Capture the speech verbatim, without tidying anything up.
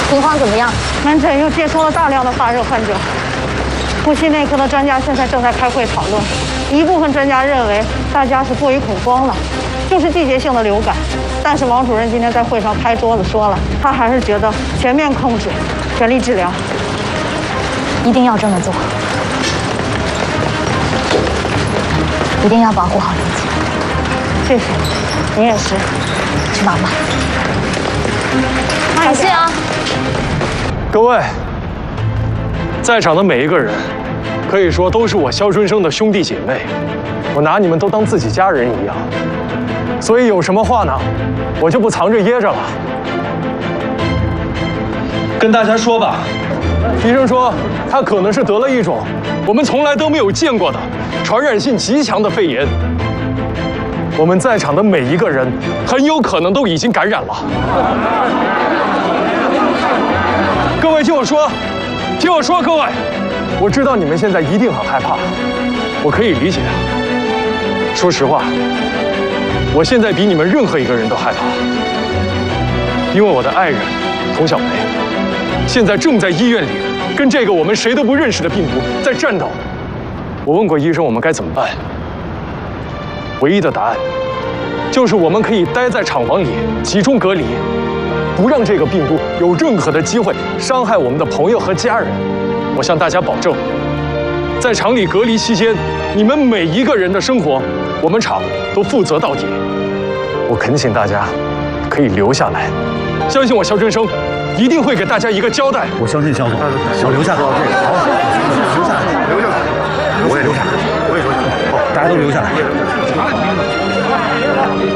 情况怎么样？ 门诊又接收了大量的发热患者，呼吸内科的专家现在正在开会讨论。一部分专家认为大家是过于恐慌了，就是季节性的流感。但是王主任今天在会上拍桌子说了，他还是觉得全面控制，全力治疗， 一定要这么做，一定要保护好自己。 谢谢，你也是， 去忙吧。 感谢啊！ 各位，在场的每一个人，可以说都是我肖春生的兄弟姐妹，我拿你们都当自己家人一样，所以有什么话呢，我就不藏着掖着了，跟大家说吧。医生说他可能是得了一种我们从来都没有见过的传染性极强的肺炎。我们在场的每一个人很有可能都已经感染了。各位听我说，听我说，各位，我知道你们现在一定很害怕，我可以理解。说实话，我现在比你们任何一个人都害怕，因为我的爱人童小梅现在正在医院里跟这个我们谁都不认识的病毒在战斗。我问过医生我们该怎么办，唯一的答案就是我们可以待在厂房里集中隔离，不让这个病毒有任何的机会伤害我们的朋友和家人。我向大家保证，在厂里隔离期间，你们每一个人的生活，我们厂都负责到底。我恳请大家可以留下来，相信我肖春生一定会给大家一个交代。 我相信肖总，我留下来，好，留下来，留下来，我也留下来，我也留下来，好，大家都留下来。